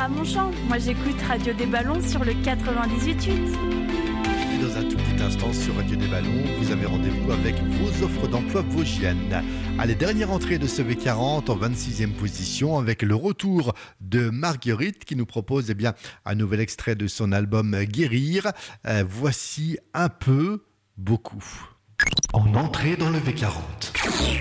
à mon chant. Moi j'écoute Radio des Ballons sur le 98.8. Et dans un tout petit instant sur Radio des Ballons, vous avez rendez-vous avec vos offres d'emploi vosgiennes. Allez, dernière entrée de ce V40 en 26e position avec le retour de Marguerite qui nous propose un nouvel extrait de son album Guérir. Voici un peu, beaucoup. En entrée dans le V40.